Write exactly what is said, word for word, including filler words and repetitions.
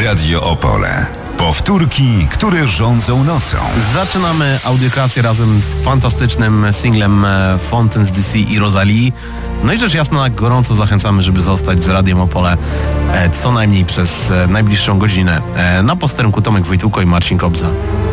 Radio Opole. Powtórki, które rządzą nocą. Zaczynamy audiokrację razem z fantastycznym singlem Fountains D C i Rosalie. No i rzecz jasna, gorąco zachęcamy, żeby zostać z Radiem Opole co najmniej przez najbliższą godzinę. Na posterunku Tomek Wojtułko i Marcin Kobza.